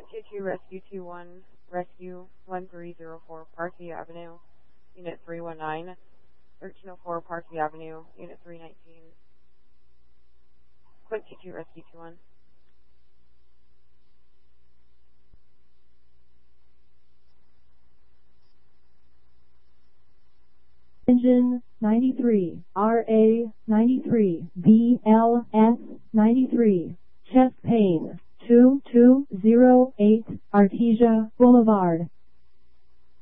22 Rescue 21, Rescue 1304, Parkview Avenue, Unit 319, 1304 Parkview Avenue, Unit 319. Quick 22 Rescue 21. Engine 93, RA 93, BLS 93, chest pain 2208, Artesia Boulevard.